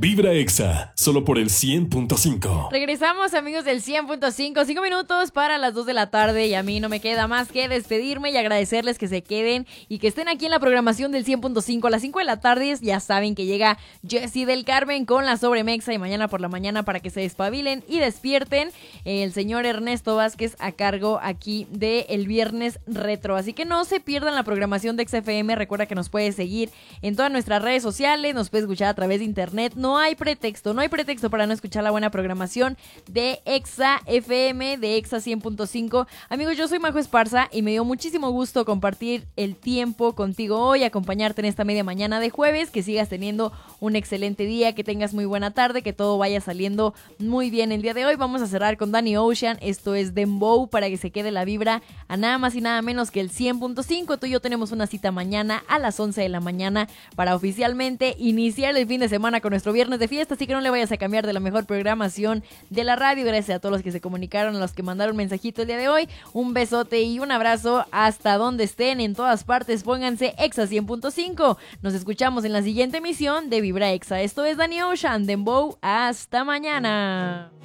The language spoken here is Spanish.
Vibra Exa, solo por el 100.5. Regresamos, amigos del 100.5, 5 minutos para las 2 de la tarde y a mí no me queda más que despedirme y agradecerles que se queden y que estén aquí en la programación del 100.5 a las 5 de la tarde. Ya saben que llega Jessy del Carmen con la Sobremexa y mañana por la mañana para que se despabilen y despierten el señor Ernesto Vázquez a cargo aquí de El Viernes Retro. Así que no se pierdan la programación de XFM. Recuerda que nos puedes seguir en todas nuestras redes sociales, nos puedes escuchar a través de internet. No hay pretexto para no escuchar la buena programación de Exa FM, de Exa 100.5. Amigos, yo soy Majo Esparza y me dio muchísimo gusto compartir el tiempo contigo hoy, acompañarte en esta media mañana de jueves, que sigas teniendo un excelente día, que tengas muy buena tarde, que todo vaya saliendo muy bien el día de hoy. Vamos a cerrar con Danny Ocean, esto es Dembow, para que se quede la vibra a nada más y nada menos que el 100.5. Tú y yo tenemos una cita mañana a las 11 de la mañana para oficialmente iniciar el fin de semana con nuestro viernes de fiesta, así que no le vayas a cambiar de la mejor programación de la radio. Gracias a todos los que se comunicaron, a los que mandaron mensajito el día de hoy. Un besote y un abrazo hasta donde estén, en todas partes. Pónganse Exa 100.5. Nos escuchamos en la siguiente emisión de Vibra Exa. Esto es Danny Ocean, Dembow. Hasta mañana.